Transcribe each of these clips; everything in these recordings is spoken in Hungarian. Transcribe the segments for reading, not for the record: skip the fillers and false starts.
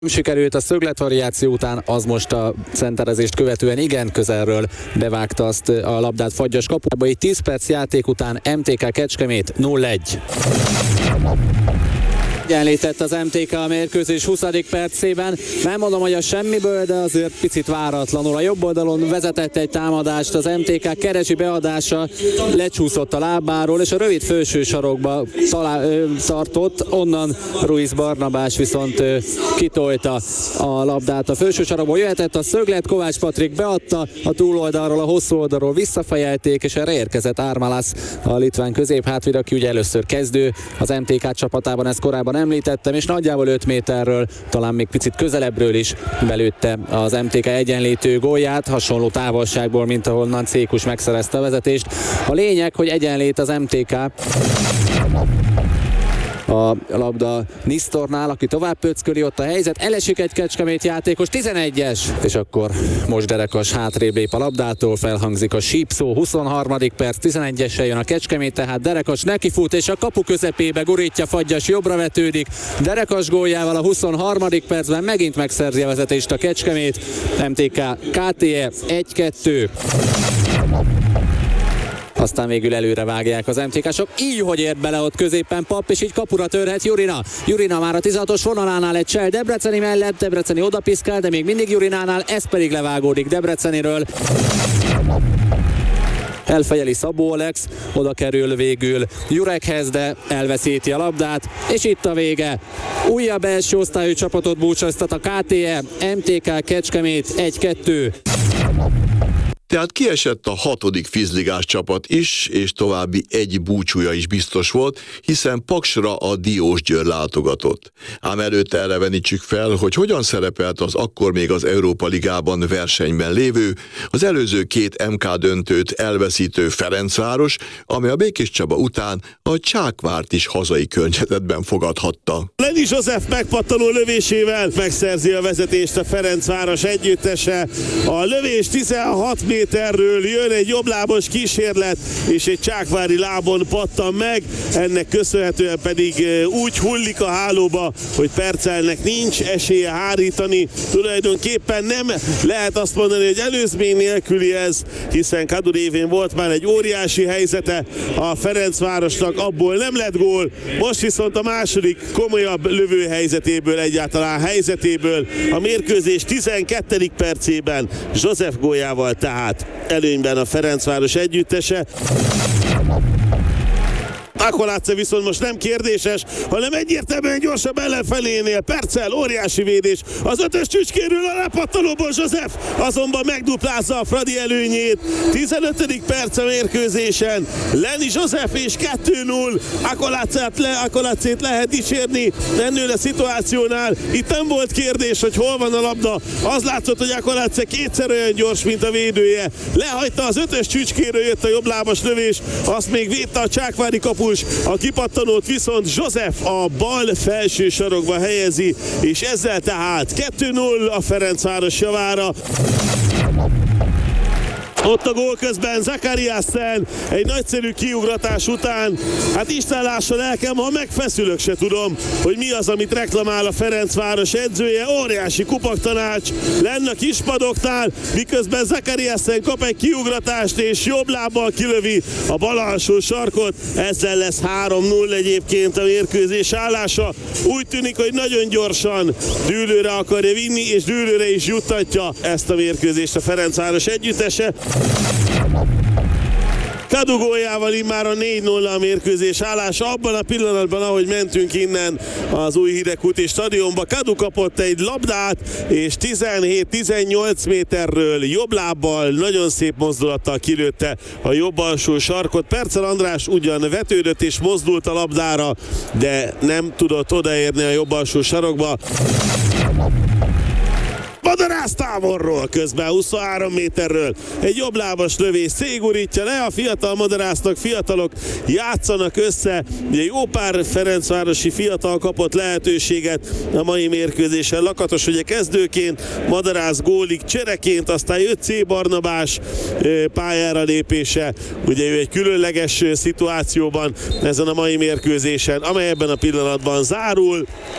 Sikerült a szögletvariáció után, az most a centerezést követően igen közelről bevágta azt a labdát Fagyas kapujába. Így 10 perc játék után MTK Kecskemét 0-1. Egyenlített az MTK a mérkőzés 20. percében. Nem mondom, hogy a semmiből, de azért picit váratlanul. A jobb oldalon vezetett egy támadást az MTK, Keresi beadása lecsúszott a lábáról, és a rövid felső sarokba tartott, onnan Ruiz Barnabás viszont kitolta a labdát a felső sarokból. Jöhetett a szöglet, Kovács Patrik beadta, a túloldalról, a hosszú oldalról visszafejelték, és erre érkezett Ármálász, a litván középhátvéd, aki ugye először kezdő az MTK csapatában, ezt korábban említettem, és nagyjából 5 méterről, talán még picit közelebbről is belőtte az MTK egyenlítő gólját, hasonló távolságból, mint ahonnan Cékus megszerezte a vezetést. A lényeg, hogy egyenlít az MTK. A labda Nisztornál, aki tovább pöcköli, ott a helyzet, elesik egy Kecskemét játékos, 11-es, és akkor most Derekas hátrébb lép a labdától, felhangzik a sípszó, 23. perc, 11-essel jön a Kecskemét, tehát Derekas nekifut, és a kapu közepébe gurítja Fagyas, jobbra vetődik, Derekas góljával a 23. percben megint megszerzi a vezetést a Kecskemét, MTK KTE 1-2. Aztán végül előre vágják az MTK-sok, így hogy ért bele ott középen Papp, és így kapura törhet Jurina. Jurina már a 16-os vonalánál egy csel Debreceni mellett, Debreceni odapiszkál, de még mindig Jurinánál, ez pedig levágódik Debreceniről. Elfejeli Szabó Alex, oda kerül végül Jurekhez, de elveszíti a labdát, és itt a vége. Újabb első osztályú csapatot búcsúztat a KTE, MTK Kecskemét 1-2. Tehát kiesett a 6. vízligás csapat is, és további egy búcsúja is biztos volt, hiszen Paksra a Diósgyőr látogatott. Ám előtte elevenítsük fel, hogy hogyan szerepelt az akkor még az Európa Ligában versenyben lévő, az előző 2 MK döntőt elveszítő Ferencváros, amely a Békéscsaba után a Csákvárt is hazai környezetben fogadhatta. Lenny József megpattanó lövésével megszerzi a vezetést a Ferencváros együttese. A lövés 16 méterről jön egy jobblábos kísérlet, és egy csákvári lábon pattan meg, ennek köszönhetően pedig úgy hullik a hálóba, hogy Percelnek nincs esélye hárítani. Tulajdonképpen nem lehet azt mondani, hogy előzmény nélküli ez, hiszen Kadu révén volt már egy óriási helyzete a Ferencvárosnak, abból nem lett gól, most viszont a második komolyabb lövőhelyzetéből, egyáltalán helyzetéből a mérkőzés 12. percében József góljával tehát előnyben a Ferencváros együttese. Akoláce viszont most nem kérdéses, hanem egyértelműen gyorsabb ellenfelénél. Perccel, óriási védés. Az 5-ös csücskéről a lepattanóból József azonban megduplázza a Fradi előnyét. 15. perc a mérkőzésen. Lenny József és 2-0. Akolácét lehet dicsérni ennél a szituációnál. Itt nem volt kérdés, hogy hol van a labda. Az látszott, hogy Akoláce kétszer olyan gyors, mint a védője. Lehagyta az 5-ös csücskéről, jött a jobblábas lövés. Azt még védte a csákvári kapus. A kipattanót viszont József a bal felső sarokba helyezi, és ezzel tehát 2-0 a Ferencváros javára. Ott a gól közben Zakariasen egy nagyszerű kiugratás után, hát Isten lássa lelkem, ha megfeszülök, se tudom, hogy mi az, amit reklamál a Ferencváros edzője. Óriási kupaktanács lenne a kispadoknál, miközben Zakariasen kap egy kiugratást, és jobb lábbal kilövi a bal alsó sarkot. Ezzel lesz 3-0 egyébként a mérkőzés állása. Úgy tűnik, hogy nagyon gyorsan dűlőre akarja vinni, és dűlőre is juttatja ezt a mérkőzést a Ferencváros együttese. Kadu góljával immáron 4-0 a mérkőzés állása. Abban a pillanatban, ahogy mentünk innen az új Hidegkúti stadionba, Kadu kapott egy labdát, és 17-18 méterről jobb lábbal, nagyon szép mozdulattal kilőtte a jobb alsó sarkot. Percel András ugyan vetődött és mozdult a labdára, de nem tudott odaérni a jobb alsó sarokba. Madarász távolról, közben 23 méterről egy jobblábas lövés szégurítja le, a fiatal Madarásznak, fiatalok játszanak össze, ugye jó pár ferencvárosi fiatal kapott lehetőséget a mai mérkőzésen. Lakatos ugye kezdőként, Madarász gólig csereként, aztán jött C. Barnabás pályára lépése, ugye ő egy különleges szituációban ezen a mai mérkőzésen, amely ebben a pillanatban zárul.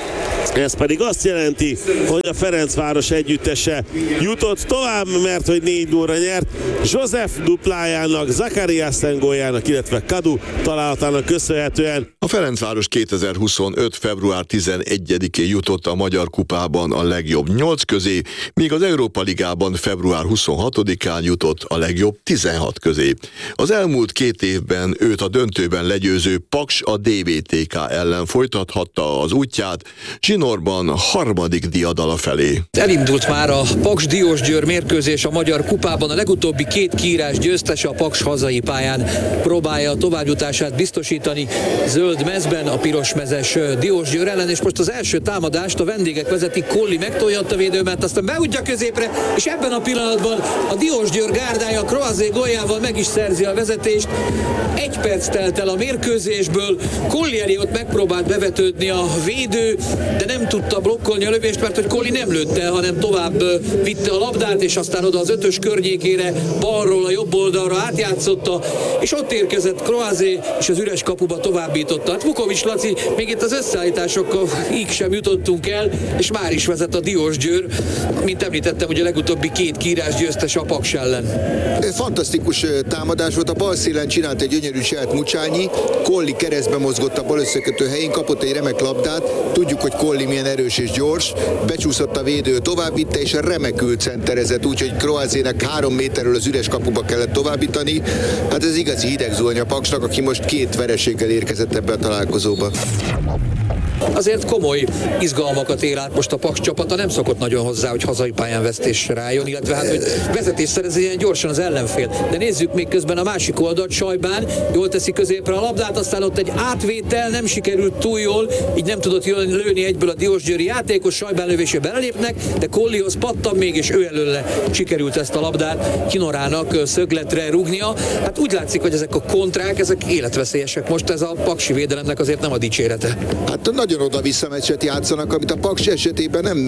Ez pedig azt jelenti, hogy a Ferencváros együttese jutott tovább, mert hogy 4-0-ra nyert. József duplájának, Zakariás góljának, illetve Kadu találatának köszönhetően. A Ferencváros 2025. február 11-én jutott a Magyar Kupában a legjobb 8 közé, míg az Európa Ligában február 26-án jutott a legjobb 16 közé. Az elmúlt 2 évben őt a döntőben legyőző Paks a DVTK ellen folytathatta az útját, zsinórban harmadik diadala felé. Elindult már a Paks-Diósgyőr mérkőzés a Magyar Kupában, a legutóbbi 2 kiírás győztese a Paks hazai pályán próbálja a továbbjutását biztosítani zöld mezben a pirosmezes Diósgyőr ellen, és most az első támadást a vendégek vezetik, Kolli megtolja a védőmet, aztán beútja középre, és ebben a pillanatban a Diósgyőr gárdája Croazé góljával meg is szerzi a vezetést. 1 perc telt el a mérkőzésből, Collieri ott megpróbált bevetődni a védő, de nem tudta blokkolni a lövést, mert hogy Kolli nem lőtte, hanem tovább vitte a labdát, és aztán oda az 5-ös környékére, balról a jobb oldalra átjátszotta, és ott érkezett Croazé, és az üres kapuba továbbította. Hát Vukovics Laci, még itt az összeállításokkal így sem jutottunk el, és már is vezet a Diósgyőr, mint említettem, hogy a legutóbbi 2 kiírás győztes a Paks ellen. Fantasztikus támadás volt, a bal szélen csinált egy gyönyörű cselt Mucsányi, Kolli keresztbe mozgott a bal összekötő helyén, kapott egy remek labdát, tudjuk, hogy Kolli milyen erős és gyors, becsúszott a védő, továbbvitte, és remekül centerezett, úgyhogy Croazének 3 méterről az üres kapuba kellett továbbítani. Hát ez igazi hidegzuhany a Paksnak, aki most 2 vereséggel érkezett ebbe a találkozóba. Azért komoly izgalmakat él át most a Paks csapata, nem szokott nagyon hozzá, hogy hazai pályán vesztésre álljon, illetve hát, hogy vezetés szerez ilyen gyorsan az ellenfél. De nézzük még közben a másik oldalt, Sajbán jól teszi középre a labdát, aztán ott egy átvétel, nem sikerült túl jól, így nem tudott jól lőni egyből a diósgyőri játékos, Sajbán lövésé belelépnek, de Kollihoz pattan még, és ő előle sikerült ezt a labdát Kinorának szögletre rúgnia. Hát úgy látszik, hogy ezek a kontrák, ezek életveszélyesek. Most ez a paksi védelemnek azért nem a dicsérete. Hát nagyon oda-vissza meccset játszanak, amit a Paks esetében nem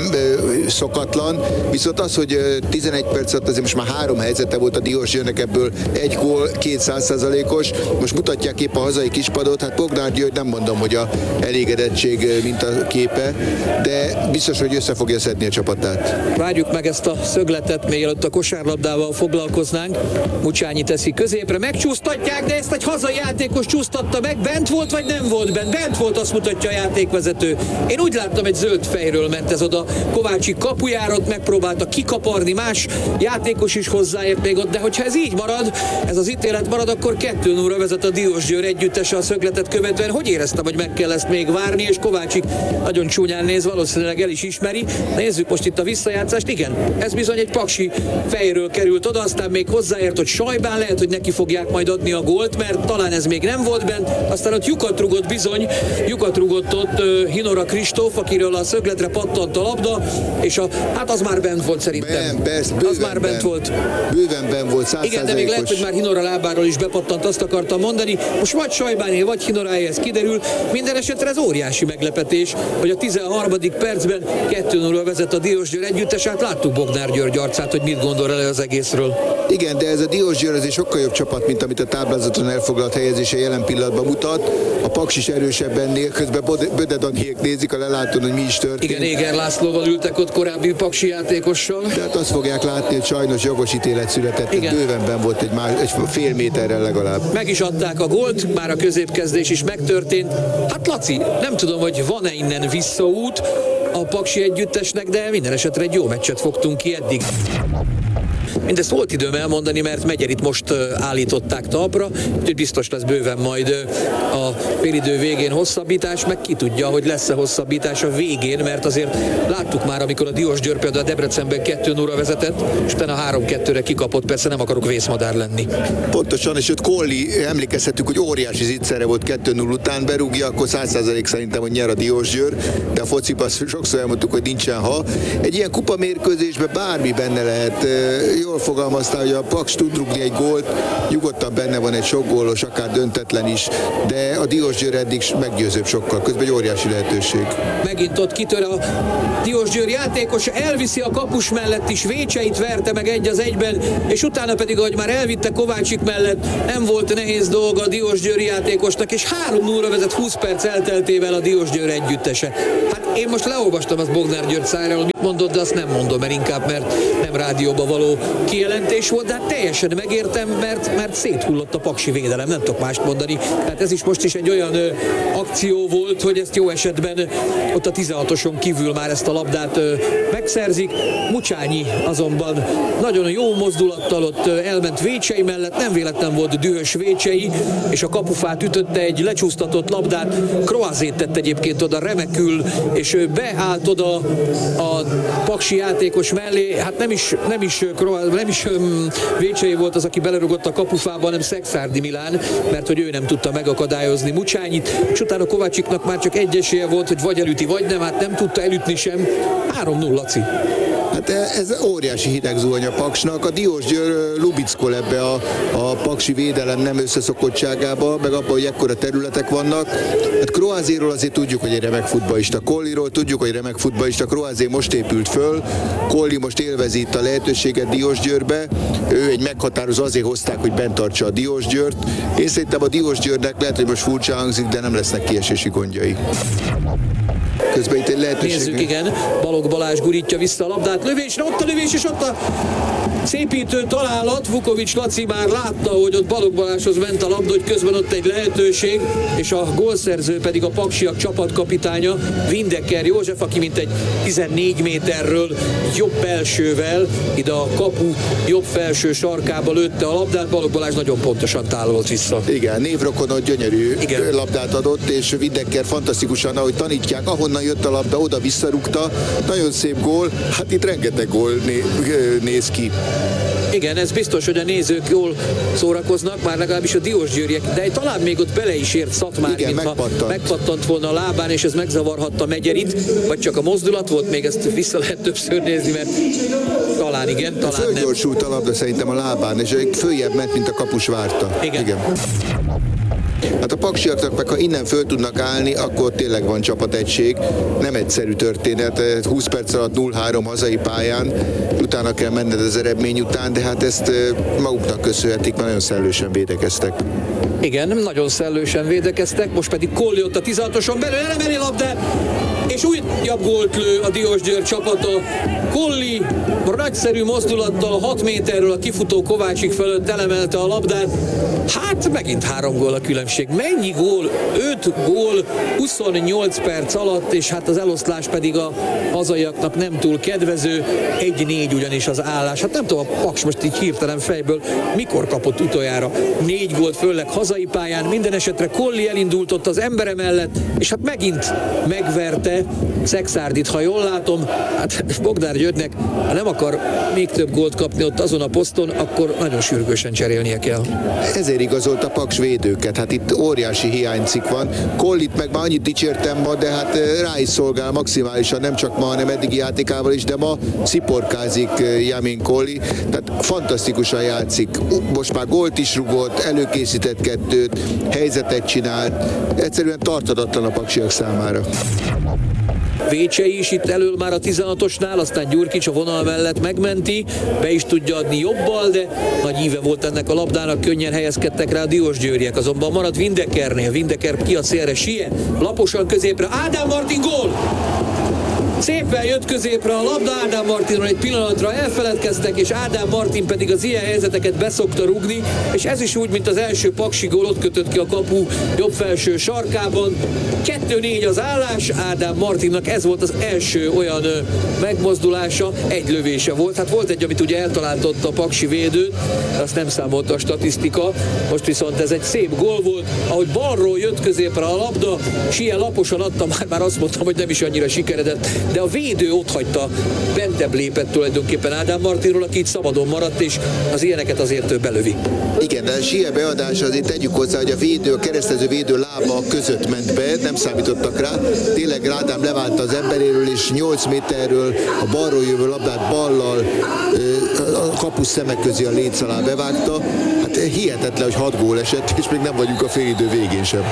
szokatlan, viszont az, hogy 11 perc alatt azért most már 3 helyzete volt a Diósgyőrnek, ebből 1 gól, 200%-os, most mutatják épp a hazai kispadot, hát Bognár György nem mondom, hogy a elégedettség mint a képe, de biztos, hogy össze fogja szedni a csapatát. Várjuk meg ezt a szögletet, mielőtt a kosárlabdával foglalkoznánk. Mucsányi teszi középre, megcsúsztatják, de ezt egy hazai játékos csúsztatta meg, bent volt vagy nem volt bent? Bent volt, azt mutatja a játékvezető. Én úgy láttam, egy zöld fejről ment ez oda. Kovácsik kapujára, ott megpróbálta kikaparni, más játékos is hozzáért még ott, de hogyha ez így marad, ez az ítélet marad, akkor 2-0-ra vezet a Diósgyőr együttese a szögletet követően. Hogy éreztem, hogy meg kell ezt még várni, és Kovácsik nagyon csúnyán néz, valószínűleg el is ismeri. Nézzük most itt a visszajátszást. Igen, ez bizony egy paksi fejről került oda, aztán még hozzáért, hogy Sajbán, lehet, hogy neki fogják majd adni a gólt, mert talán ez még nem volt bent. Aztán ott lyukat rugott bizony, lyukat rugott ott Hinora Kristóf, akiről a szögletre pattant a labda, és hát az már bent volt szerintem. Az már bent volt. Bőven bent volt, 100%-os. Igen, de még lehet, hogy már Hinora lábáról is bepattant, azt akartam mondani. Most vagy Sajbáné, vagy Hinoráé, ez kiderül. Minden esetre ez óriási meglepetés, hogy a 13. percben 2-0-ra vezet a Diósgyőr együttes, hát láttuk Bognár György arcát, hogy mit gondol el az egészről. Igen, de ez a Diósgyőr azért sokkal jobb csapat, mint amit a táblázaton elfoglalt helyezése jelen pillanatban mutat. A Paks is erősebb ennél, közben Böde Daniék nézik a lelátón, hogy mi is történt. Igen, Éger Lászlóval ültek ott, korábbi paksi játékossal. Tehát azt fogják látni, hogy sajnos jogos ítélet született, bővenben volt egy fél méterrel legalább. Meg is adták a gólt, már a középkezdés is megtörtént. Hát Laci, nem tudom, hogy van-e innen visszaút a paksi együttesnek, de minden esetre egy jó meccset fogtunk ki eddig. Mindezt volt időm elmondani, mert Megyerit most állították talpra, úgyhogy biztos lesz bőven majd a félidő végén hosszabbítás, meg ki tudja, hogy lesz-e hosszabbítás a végén, mert azért láttuk már, amikor a Diósgyőr például a Debrecenben 2-0-ra vezetett, és utána 3-2-re kikapott, persze nem akarok vészmadár lenni. Pontosan, és ott Kolli, emlékezhetünk, hogy óriási zicsere volt 2-0 után, berúgja, akkor 100% szerintem, hogy nyer a Diósgyőr, de a fociban sokszor elmondtuk, hogy nincsen ha. Egy ilyen kupamérkőzésben bármi benne lehet. Jól fogalmaztál, hogy a Paks tud rúgni egy gólt, nyugodtan benne van egy sok gólos, akár döntetlen is, de a Diósgyőr eddig meggyőzőbb sokkal, közben egy óriási lehetőség. Megint ott kitör a Diósgyőr játékos, elviszi a kapus mellett is, Vécseit verte meg 1-1-ben, és utána pedig, ahogy már elvitte Kovácsik mellett, nem volt nehéz dolga a Diósgyőri játékosnak, és 3-0-ra vezet 20 perc elteltével a Diósgyőr együttese. Hát Én most leolvastam azt Bognár György szájáról, mit mondott, de azt nem mondom, mert nem rádióba való kijelentés volt, de hát teljesen megértem, mert széthullott a paksi védelem, nem tudok mást mondani. Tehát ez is most is egy olyan akció volt, hogy ezt jó esetben ott a 16-oson kívül már ezt a labdát megszerzik. Mucsányi azonban nagyon jó mozdulattal ott elment Vécsei mellett, nem véletlen volt dühös Vécsei, és a kapufát ütötte, egy lecsúsztatott labdát. Croazét tett egyébként oda remekül, és ő beállt oda a paksi játékos mellé. Hát nem is Vécsei volt az, aki belerugott a kapufába, hanem Szexárdi Milán, mert hogy ő nem tudta megakadályozni Mucsányit, és utána Kovácsiknak már csak egy esélye volt, hogy vagy elüti, vagy nem, hát nem tudta elütni sem. 3-0, Laci. Hát ez óriási hidegzuhany a Paksnak. A Diósgyőr lubickol ebbe a paksi védelem nem összeszokottságába, meg abban, hogy ekkora területek vannak. Hát Croazéról azért tudjuk, hogy egy remek futballista. Colliról tudjuk, hogy remek futballista. Croazé most épült föl, Colli most élvezi itt a lehetőséget Diósgyőrbe. Ő egy meghatározó, azért hozták, hogy bent tartsa a Diósgyőrt. Én szerintem a Diósgyőrnek lehet, hogy most furcsa hangzik, de nem lesznek kiesési gondjai. Közben itt egy lehetőség. Nézzük, igen, Balogh Balázs gurítja vissza a labdát, lövésre, ott a lövés, és ott a szépítő találat. Vukovics Laci már látta, hogy ott Balogh Balázshoz ment a labda, hogy közben ott egy lehetőség, és a gólszerző pedig a paksiak csapatkapitánya, Windecker József, aki mintegy 14 méterről jobb belsővel ide a kapu jobb felső sarkába lőtte a labdát. Balogh Balázs nagyon pontosan tálolt vissza. Igen, névrokonot gyönyörű labdát adott, és Windecker fantasztikusan, ahogy tanítják, ahonnan jött a labda, oda visszarúgta. Nagyon szép gól, hát itt rengeteg gól néz ki. Igen, ez biztos, hogy a nézők jól szórakoznak, már legalábbis a diósgyőriek, de talán még ott bele is ért Szatmári, mintha megpattant volna a lábán, és ez megzavarhatta Megyerit, vagy csak a mozdulat volt, még ezt vissza lehet többször nézni, mert talán igen, talán nem. Fölgyorsult a labda szerintem a lábán, és följebb ment, mint a kapus várta. Igen. Hát a paksiaknak meg, ha innen föl tudnak állni, akkor tényleg van csapategység. Nem egyszerű történet, 20 perc alatt 0-3 hazai pályán, utána kell menned az eredmény után, de hát ezt maguknak köszönhetik, mert nagyon szellősen védekeztek. Igen, nagyon szellősen védekeztek, most pedig Colli ott a 16-oson belül elemeli labdát, és újabb gólt lő a Diósgyőr csapata. Colli nagyszerű mozdulattal 6 méterről a kifutó Kovácsik fölött elemelte a labdát. Hát megint 3 gól a különbség. Mennyi gól? 5 gól 28 perc alatt, és hát az eloszlás pedig a hazaiaknak nem túl kedvező. 1-4 ugyanis az állás. Hát nem tudom, a Paks most így hirtelen fejből mikor kapott utoljára 4 gólt, főleg hazai pályán. Minden esetre Colli elindult ott az embere mellett, és hát megint megverte Szexárdit, ha jól látom. Hát Bognár Györgynek, ha nem akar még több gólt kapni ott azon a poszton, akkor nagyon sürgősen cserélnie kell. Ezért igazolt a Paks védőket, hát itt óriási hiánycikk van. Collit meg már annyit dicsértem ma, de hát rá is szolgál maximálisan, nem csak ma, hanem eddigi játékával is, de ma sziporkázik Jamin Colli, tehát fantasztikusan játszik. Most már gólt is rugott, előkészített 2, helyzetet csinált, egyszerűen tartatatlan a paksiak számára. Vécsei is itt elől már a 16-osnál, aztán Gyurkics a vonal mellett megmenti, be is tudja adni jobbal, de nagy íve volt ennek a labdának, könnyen helyezkedtek rá a diósgyőriek, azonban marad Windeckernél. Windecker ki a célre, Sie, laposan középre, Ádám Martin gól! Szépen jött középre a labda, Ádám Martinról egy pillanatra elfeledkeztek, és Ádám Martin pedig az ilyen helyzeteket beszokta rúgni, és ez is úgy, mint az első paksi gól, ott kötött ki a kapu jobb felső sarkában. 2-4 az állás, Ádám Martinnak ez volt az első olyan megmozdulása, egy lövése volt. Hát volt egy, amit ugye eltalált ott a paksi védőt, azt nem számolta a statisztika, most viszont ez egy szép gól volt, ahogy balról jött középre a labda, Sie laposan adta, már azt mondtam, hogy nem is annyira sikeredett, de a védő ott hagyta, bentebb lépett tulajdonképpen Ádám Martinról, aki itt szabadon maradt, és az ilyeneket azért ő belövi. Igen, de a Sie beadása azért tegyük hozzá, hogy a keresztező védő lába között ment be, nem számítottak rá. Tényleg Ádám leválta az emberéről, és 8 méterről a balról jövő labdát ballal a kapus szemek közé a léc alá bevágta. Hát hihetetlen, hogy 6 gól esett, és még nem vagyunk a félidő végén sem.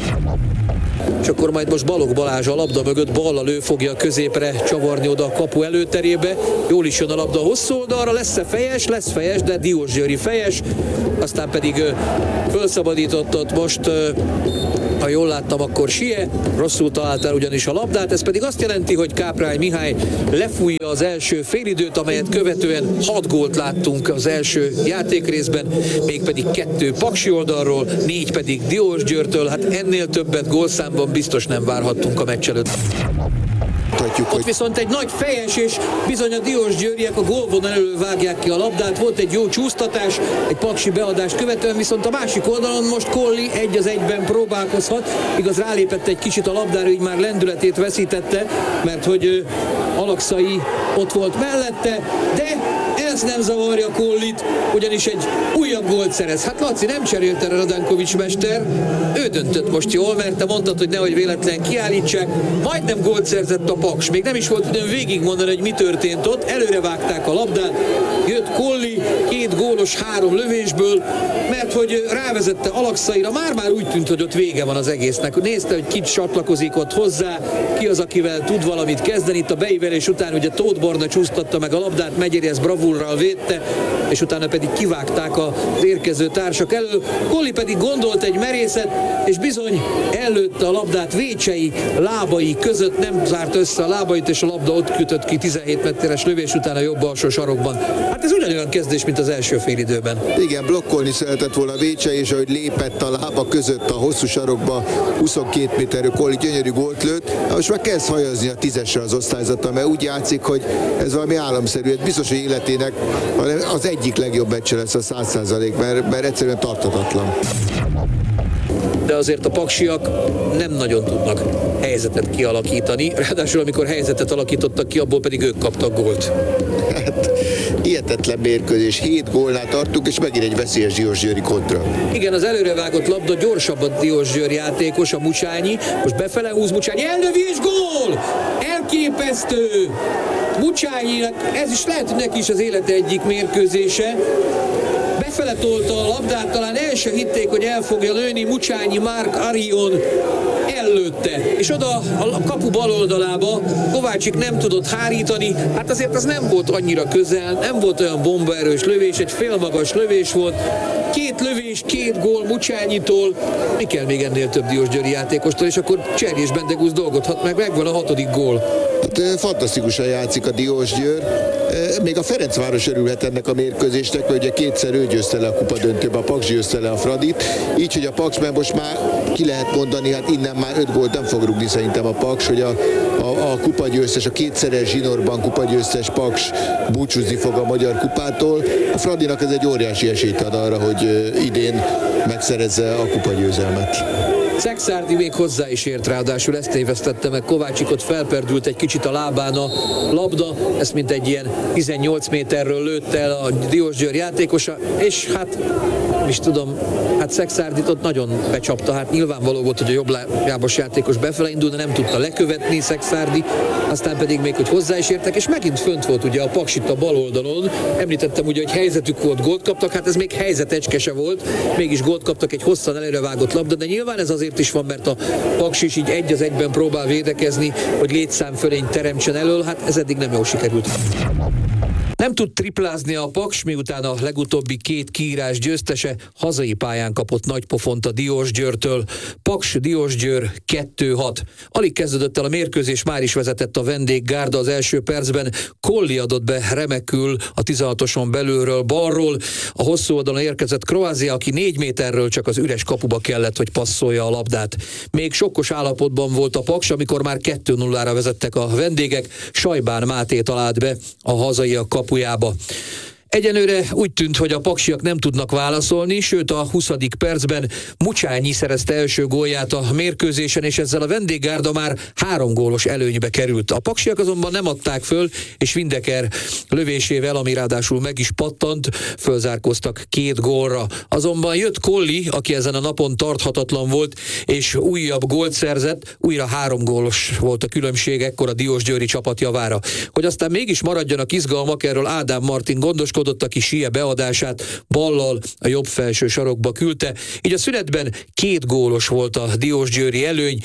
És akkor majd most Balogh Balázs a labda mögött ballal ő fogja középre csavarni oda a kapu előterébe. Jól is jön a labda hosszú oldalra, lesz fejes, de diósgyőri fejes, aztán pedig felszabadított ott most ha jól láttam, akkor Sie, rosszul találtál ugyanis a labdát, ez pedig azt jelenti, hogy Káprály Mihály lefújja az első félidőt, amelyet követően 6 gólt láttunk az első játékrészben, mégpedig 2 Paksi oldalról, 4 pedig Diósgyőrtől, hát ennél többet gólszámban biztos nem várhattunk a meccs előtt. Ott viszont egy nagy fejes, és bizony a diósgyőriek a gólvonal elől vágják ki a labdát. Volt egy jó csúsztatás, egy paksi beadást követően, viszont a másik oldalon most Colli 1-1-ben próbálkozhat. Igaz, rálépett egy kicsit a labdára, így már lendületét veszítette, mert hogy Alakszai ott volt mellette, de ez nem zavarja Collit, ugyanis egy újabb gólt szerez. Hát Laci, nem cserélte erre Radankovics mester, ő döntött most jól, mert te mondtad, hogy nehogy véletlen kiállítsák. Majdnem gólt szerzett a Paks, még nem is volt ugyan végigmondani, hogy mi történt ott, előre vágták a labdát, jött Colli, 2 gólos 3 lövésből, mert hogy rávezette Alaksaira, már úgy tűnt, hogy ott vége van az egésznek. Nézte, hogy ki csatlakozik ott hozzá, ki az, akivel tud valamit kezdeni. Itt a beívelés után ugye Tóth Barna csúsztatta meg a labdát, Megyeri ezt bravúrral védte, és utána pedig kivágták az érkező társak elől. Colli pedig gondolt egy merészet, és bizony ellőtte a labdát Vécsei lábai között, nem zárt össze a lábait, és a labda ott kütött ki 17 méteres lövés után a jobb alsó sarokban. Hát ez ugyanolyan kezdés, mint az első félidőben. Igen, blokkolni szeretett volna Vécsei, és ahogy lépett a lába között a hosszú sarokba, 22 méterű Colli gyönyörű gólt lőtt. Most már kezd hajazni a 10-esre az osztályzata, mert úgy játszik, hogy ez valami államszerű. Biztos, hogy életének az egyik legjobb meccse lesz a 100%, mert egyszerűen tarthatatlan. De azért a paksiak nem nagyon tudnak helyzetet kialakítani, ráadásul amikor helyzetet alakítottak ki, abból pedig ők kaptak gólt. Hát, hihetetlen mérkőzés, 7 gólnál tartunk, és megint egy veszélyes diósgyőri kontra. Igen, az előrevágott labda gyorsabb a Diósgyőr játékos, a Mucsányi, most befele húz Mucsányi, elnövi és gól! Elképesztő! Mucsányinak, ez is lehet, hogy neki is az élete egyik mérkőzése, befele tolta a labdát, talán el se hitték, hogy el fogja lőni, Mucsányi Márk Arion ellőtte, és oda a kapu bal oldalába Kovácsik nem tudott hárítani, hát azért az nem volt annyira közel, nem volt olyan bombaerős lövés, egy félmagas lövés volt, 2 lövés, 2 gól Mucsányitól, mi kell még ennél több diósgyőri játékostól, és akkor Cserjés Bendegúz dolgothat meg, megvan a 6. gól. Hát, fantasztikusan játszik a Diósgyőr. Még a Ferencváros örülhet ennek a mérkőzésnek, hogy ugye 2-szer ő győzte le a kupadöntőbe, a Paks győzte le a Fradit. Így, hogy a Paks, mert most már ki lehet mondani, hát innen már 5 gólt nem fog rúgni szerintem a Paks, hogy a kupagyőztes, a 2-szeres zsinórban kupagyőztes Paks búcsúzni fog a magyar kupától. A Fradinak ez egy óriási esélyt ad arra, hogy idén megszerezze a kupagyőzelmet. Szekszárdi még hozzá is ért, ráadásul ezt tévesztette meg Kovácsikot, felperdült egy kicsit a lábán a labda, ezt mint egy ilyen 18 méterről lőtte el a Diósgyőr játékosa, és hát nem is tudom, hát Szekszárdit ott nagyon becsapta, hát nyilvánvaló volt, hogy a jobb lábas játékos befele indul, de nem tudta lekövetni Szekszárdi, aztán pedig még, hogy hozzá is értek, és megint fönt volt ugye a Paks itt a bal oldalon, említettem ugye, hogy helyzetük volt, gólt kaptak, hát ez még helyzetecske se volt, mégis gólt kaptak, egy hosszan előrevágott labda, de nyilván ez azért is van, mert a Paks is így 1-1-ben próbál védekezni, hogy létszámfölényt teremtsen elől, hát ez eddig nem jól sikerült. Nem tud triplázni a Paks, miután a legutóbbi 2 kiírás győztese hazai pályán kapott nagy pofont a Diósgyőrtől. Paks Diósgyőr 2-6. Alig kezdődött el a mérkőzés, már is vezetett a vendéggárda az első percben. Colli adott be remekül a 16-oson belülről balról. A hosszú oldalon érkezett Kroázia, aki 4 méterről csak az üres kapuba kellett, hogy passzolja a labdát. Még sokkos állapotban volt a Paks, amikor már 2-0-ra vezettek a vendégek. Sajbán Máté talált be a hazaiak kapujába. Egyenlőre úgy tűnt, hogy a paksiak nem tudnak válaszolni, sőt a 20. percben Mucsányi szerezte első gólját a mérkőzésen, és ezzel a vendéggárda már 3 gólos előnybe került. A paksiak azonban nem adták föl, és Windecker lövésével, ami ráadásul meg is pattant, fölzárkóztak 2 gólra. Azonban jött Colli, aki ezen a napon tarthatatlan volt, és újabb gólt szerzett, újra 3 gólos volt a különbség ekkor a diósgyőri csapat javára. Hogy aztán mégis maradjanak izgalmak, erről Ádám Martin gondoskodott, aki Sie beadását ballal a jobb felső sarokba küldte. Így a szünetben 2 gólos volt a diósgyőri előny,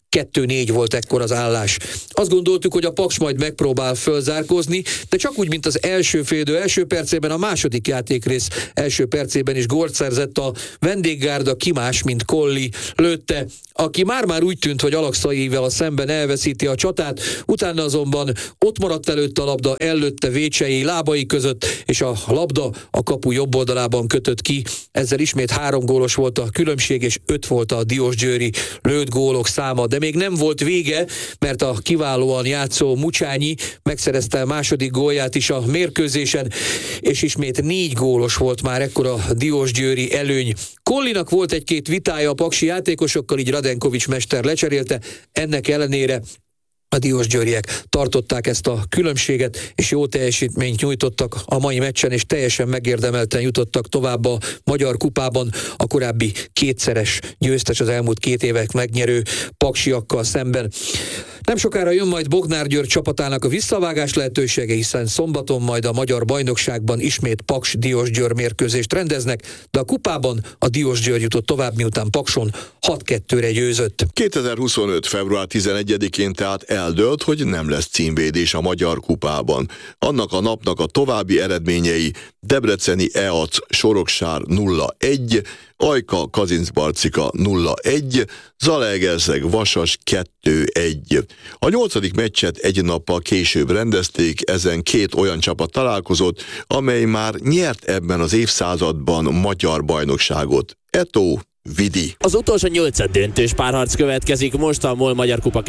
2-4 volt ekkor az állás. Azt gondoltuk, hogy a Paks majd megpróbál fölzárkózni, de csak úgy, mint az első félidő első percében, a második játékrész első percében is gólt szerzett a vendéggárda, ki más, mint Colli lőtte, aki már úgy tűnt, hogy Alakszaival szemben elveszíti a csatát, utána azonban ott maradt előtt a labda, ellőtte Vécsei lábai között, és a labda a kapu jobb oldalában kötött ki. Ezzel ismét 3 gólos volt a különbség, és 5 volt a diósgyőri lőtt gólok száma. De még nem volt vége, mert a kiválóan játszó Mucsányi megszerezte a második gólját is a mérkőzésen, és ismét 4 gólos volt már ekkor a diósgyőri előny. Collinak volt egy-két vitája a paksi játékosokkal, így Radenkovics mester lecserélte, ennek ellenére a diósgyőriek tartották ezt a különbséget, és jó teljesítményt nyújtottak a mai meccsen, és teljesen megérdemelten jutottak tovább a Magyar Kupában, a korábbi 2-szeres győztes, az elmúlt 2 évek megnyerő paksiakkal szemben. Nem sokára jön majd Bognár György csapatának a visszavágás lehetősége, hiszen szombaton majd a Magyar Bajnokságban ismét Paks-Diósgyőr mérkőzést rendeznek, de a kupában a Diósgyőr jutott tovább, miután Pakson 6-2-re győzött. 2025. február 11-én tehát eldőlt, hogy nem lesz címvédés a Magyar Kupában. Annak a napnak a további eredményei: debreceni EAC Soroksár 0-1, Ajka Kazincbarcika 0-1, Zalaegerszeg Vasas 2-1. A 8. meccset egy nappal később rendezték, ezen 2 olyan csapat találkozott, amely már nyert ebben az évszázadban magyar bajnokságot. Eto Vidi. Az utolsó 8. döntős párharc következik most a MOL Magyar Kupa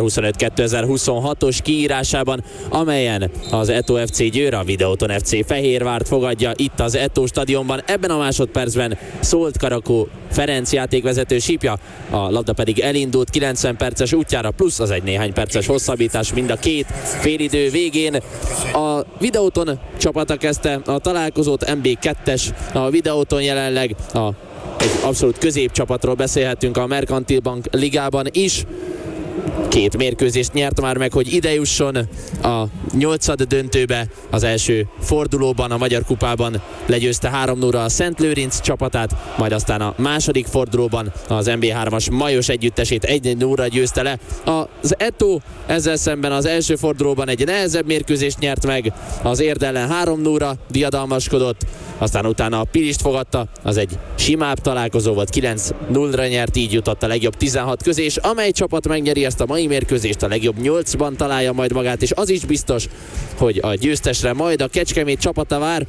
2025-2026-os kiírásában, amelyen az Eto FC Győr a Videóton FC Fehérvárt fogadja itt az Eto stadionban. Ebben a másodpercben szólt Karakó Ferenc játékvezető sípja, a labda pedig elindult 90 perces útjára, plusz az egy néhány perces hosszabbítás mind a 2 félidő végén. A Videóton csapata kezdte a találkozót, MB2-es a Videóton jelenleg, egy abszolút középcsapatról beszélhetünk a Merkantil Bank ligában is. 2 mérkőzést nyert már meg, hogy ide jusson a 8. döntőbe. Az első fordulóban a Magyar Kupában legyőzte 3-0-ra a Szent Lőrinc csapatát, majd aztán a második fordulóban az MB3-as Majos együttesét 1-0-ra győzte le. Az Eto ezzel szemben az első fordulóban egy nehezebb mérkőzést nyert meg, az Érd ellen 3-0-ra diadalmaskodott, aztán utána a Pilist fogadta, az egy simább találkozó volt, 9-0-ra nyert, így jutott a legjobb 16 közé, és amely csapat megnyeri ezt a mai mérkőzést, a legjobb 8-ban találja majd magát, és az is biztos, hogy a győztesre majd a Kecskemét csapata vár.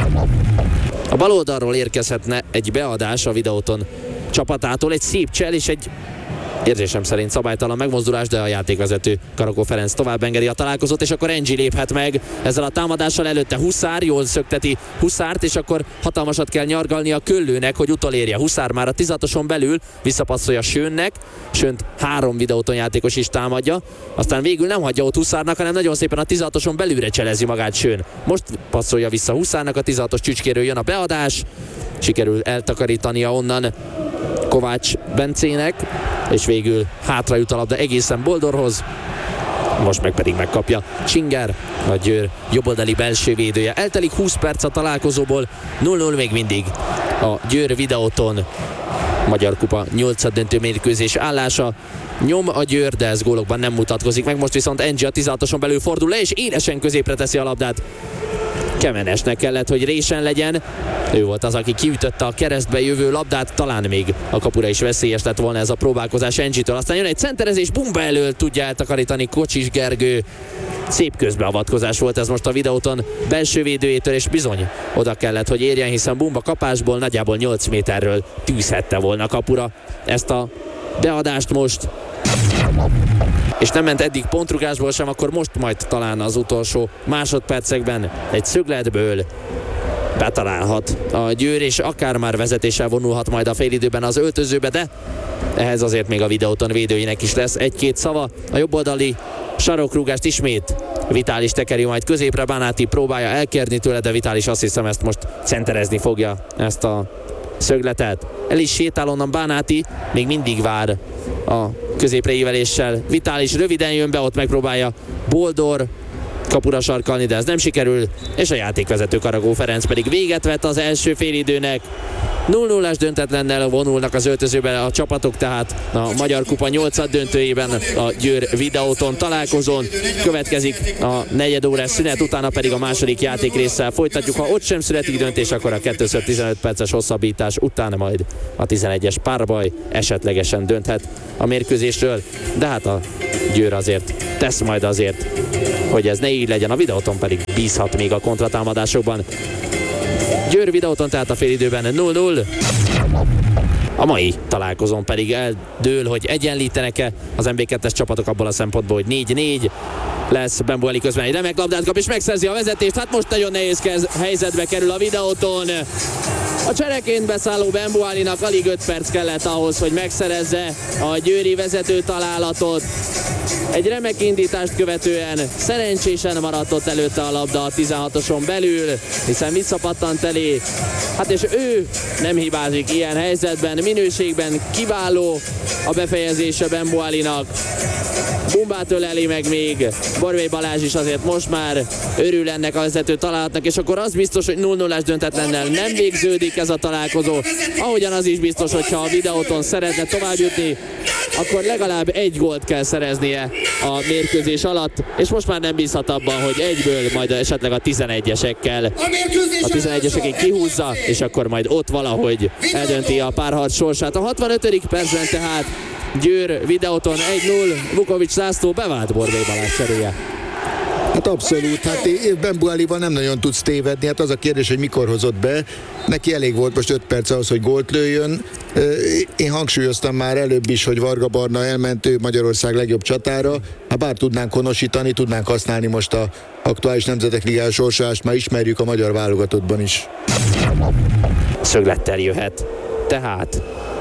A bal oldalról érkezhetne egy beadás a Videóton csapatától, egy szép csel és egy érzésem szerint szabálytalan megmozdulás, de a játékvezető Karakó Ferenc tovább engedi a találkozót, és akkor Encsi léphet meg ezzel a támadással, előtte Huszár, jól szökteti Huszárt, és akkor hatalmasat kell nyargalni a Köllőnek, hogy utolérje. Huszár már a 16-oson belül visszapasszolja Schönnek, Schönt 3 Videóton játékos is támadja, aztán végül nem hagyja ott Huszárnak, hanem nagyon szépen a 16-oson belülre cselezi magát Schön. Most passzolja vissza Huszárnak, a 16-os csücskéről jön a beadás, sikerül eltakarítania onnan Kovács Bencének, és végül hátra jut a labda egészen Boldorhoz. Most meg pedig megkapja Csinger, a Győr jobboldali belső védője. Eltelik 20 perc a találkozóból, 0-0 még mindig a Győr Videóton Magyar Kupa 8. döntő mérkőzés állása. Nyom a Győr, de ez gólokban nem mutatkozik meg. Most viszont Encsi a 16-oson belül fordul le, és élesen középre teszi a labdát. Kemenesnek kellett, hogy résen legyen. Ő volt az, aki kiütötte a keresztbe jövő labdát, talán még a kapura is veszélyes lett volna ez a próbálkozás Encsitől. Aztán jön egy centerezés, bumba elől tudja eltakarítani Kocsis Gergő. Szép közbeavatkozás volt ez most a Videóton belső védőjétől, és bizony oda kellett, hogy érjen, hiszen bumba kapásból nagyjából 8 méterről tűzhette volna kapura ezt a beadást most. És nem ment eddig pontrugásból sem, akkor most majd talán az utolsó másodpercekben egy szögletből betalálhat a Győr, és akár már vezetéssel vonulhat majd a félidőben az öltözőbe, de ehhez azért még a Videóton védőinek is lesz egy-két szava. A jobboldali sarokrúgást ismét Vitális tekeri majd középre, Bánáti próbálja elkerni tőle, de Vitális azt hiszem ezt most centerezni fogja, ezt a szögletet. El is sétál onnan Bánáti, még mindig vár a középre íveléssel. Vitális röviden jön be, ott megpróbálja Boldor kapura sarkalni, de ez nem sikerül, és a játékvezető Karagó Ferenc pedig véget vett az első félidőnek. 0-0-as döntetlennel vonulnak az öltözőbe a csapatok, tehát a Magyar Kupa 8. döntőjében a Győr Videóton találkozón. Következik a negyedórás szünet, utána pedig a második játékrésszel folytatjuk. Ha ott sem születik döntés, akkor a 2x15 perces hosszabbítás után majd a 11-es párbaj esetlegesen dönthet a mérkőzésről, de hát a Győr azért tesz majd azért, hogy ez ne így legyen, a Videóton pedig bízhat még a kontratámadásokban. Győr Videóton tehát a félidőben 0-0. A mai találkozón pedig eldől, hogy egyenlítenek-e az MB2-es csapatok abból a szempontból, hogy 4-4 lesz. Bembuali közben egy remek labdát kap és megszerzi a vezetést. Hát most nagyon nehéz helyzetbe kerül a Videóton. A csereként beszálló Bembualinak alig 5 perc kellett ahhoz, hogy megszerezze a győri vezető találatot. Egy remek indítást követően szerencsésen maradt ott előtte a labda a 16-oson belül, hiszen visszapattant elé. Hát és ő nem hibázik ilyen helyzetben, minőségben kiváló a befejezése Bembualinak. Bumbát öleli meg még Borbély Balázs is, azért most már örül ennek a vezető találatnak, és akkor az biztos, hogy 0-0-ás döntetlennel nem végződik ez a találkozó. Ahogyan az is biztos, hogyha a Videóton szeretne továbbjutni, akkor legalább egy gólt kell szereznie a mérkőzés alatt, és most már nem bízhat abban, hogy egyből majd esetleg a 11-esekkel a 11-esekig kihúzza, és akkor majd ott valahogy eldönti a párharc sorsát. A 65. percben tehát Győr Videóton 1-0, Vukovics László bevált Borbély Balázs cseréje. Hát abszolút, hát Bembualival nem nagyon tudsz tévedni, hát az a kérdés, hogy mikor hozott be. Neki elég volt most 5 perc ahhoz, hogy gólt lőjön. Én hangsúlyoztam már előbb is, hogy Varga Barna elment, ő Magyarország legjobb csatára. Ha bár tudnánk honosítani, tudnánk használni most a aktuális Nemzetek Ligája sorsolást, már ismerjük a magyar válogatottban is. Szöglettel jöhet tehát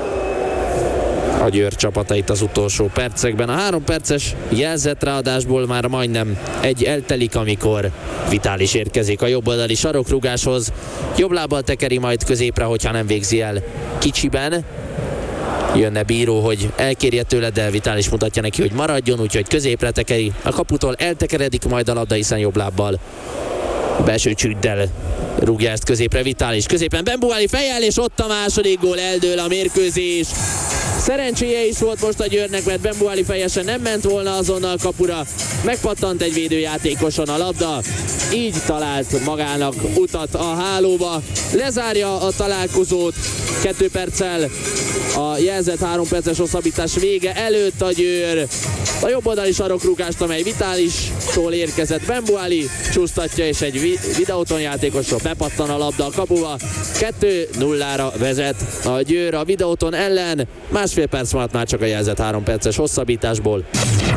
a Győr csapata itt az utolsó percekben. A 3 perces jelzett ráadásból már majdnem egy eltelik, amikor Vitális érkezik a jobboldali sarokrugáshoz. Jobb lábbal tekeri majd középre, hogyha nem végzi el kicsiben. Jönne bíró, hogy elkérje tőle, de Vitális mutatja neki, hogy maradjon, úgyhogy középre tekeri. A kaputól eltekeredik majd a labda, hiszen jobb lábbal belső csüddel rúgja ezt középre Vitális. Középen Bembuali fejjel, és ott a második gól, eldől a mérkőzés. Szerencséje is volt most a Győrnek, mert Bembuali fejesen nem ment volna azonnal kapura. Megpattant egy védőjátékoson a labda, így talált magának utat a hálóba. Lezárja a találkozót 2 perccel a jelzett 3 perces hosszabbítás vége előtt a Győr. A jobboldali sarokrúgást, amely Vitálistól érkezett, Bembuali csúsztatja, és egy Videóton játékosról bepattan a labda a kapuba. 2-0-ra vezet a Győr a Videóton ellen. Másfél perc maradt már csak a jelzett 3 perces hosszabbításból.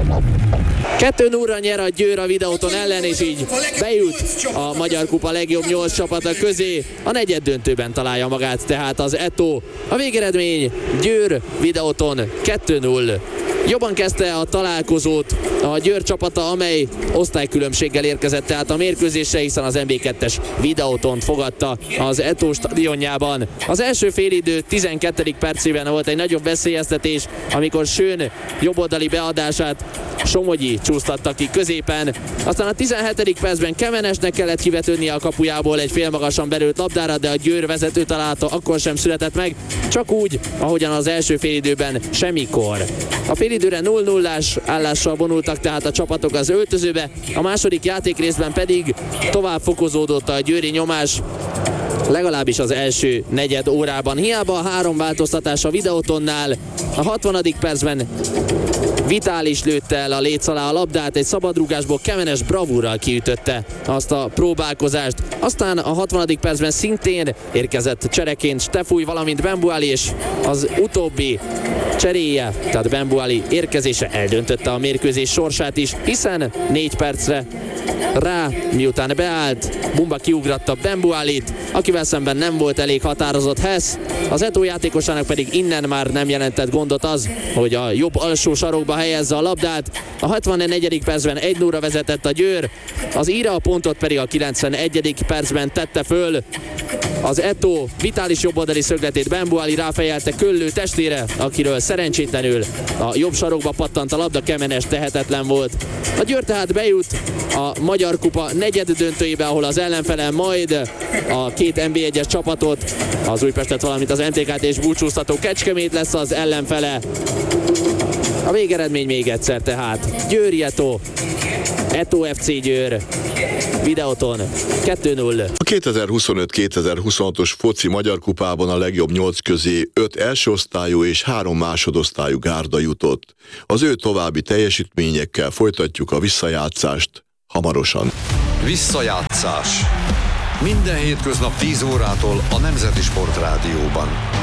2-0-ra nyer a Győr a Videóton ellen, és így bejut a Magyar Kupa legjobb 8 csapata közé. A negyed döntőben találja magát tehát az Eto. A végeredmény Győr Videóton 2-0. Jobban kezdte a találkozót a Győr csapata, amely osztálykülönbséggel érkezett tehát a mérkőzésre, hiszen az MB2-es Videótont fogadta az Eto stadionjában. Az első félidő 12. percében volt egy nagyobb veszélyeztetés, amikor Schön jobboldali beadását Somogyi csúsztatta ki középen. Aztán a 17. percben Kemenesnek kellett kivetődnie a kapujából egy félmagasan belőtt labdára, de a Győr vezető találata akkor sem született meg, csak úgy, ahogyan az első félidőben semmikor. A félidőre 0-0-ás állással vonultak tehát a csapatok az öltözőbe, a második játékrészben pedig tovább fokozódott a győri nyomás, legalábbis az első negyed órában. Hiába a 3 változtatás a Videótonnál, a 60. percben Vitális lőtte el a léc alá a labdát, egy szabadrúgásból Kemenes bravúrral kiütötte azt a próbálkozást. Aztán a 60. percben szintén érkezett csereként Stefúj, valamint Bembuali, és az utóbbi cseréje, tehát Bembuali érkezése eldöntötte a mérkőzés sorsát is, hiszen 4 percre rá, miután beállt, Bumba kiugratta Bembualit, akivel szemben nem volt elég határozott Hess. Az Eto játékosának pedig innen már nem jelentett gondot az, hogy a jobb alsó sarokba helyezze a labdát. A 64. percben 1-0-ra vezetett a Győr, az íra a pontot pedig a 91. percben tette föl. Az Eto vitális jobboldali szögletét Bembuali ráfejelte Köllő testére, akiről szerencsétlenül a jobb sarokba pattant a labda, Kemenes tehetetlen volt. A Győr tehát bejut a Magyar Kupa negyed döntőjébe, ahol az ellenfele majd a két NB1-es csapatot, az Újpestet, valamint az MTK-t és búcsúztató Kecskemét lesz az ellenfele. A végeredmény még egyszer tehát: Győri Eto, Eto FC Győr, Videóton 2-0. A 2025-2026-os foci Magyar Kupában a legjobb 8 közé 5 elsőosztályú és 3 másodosztályú gárda jutott. Az ő további teljesítményekkel folytatjuk a visszajátszást hamarosan. Visszajátszás. Minden hétköznap 10 órától a Nemzeti Sportrádióban.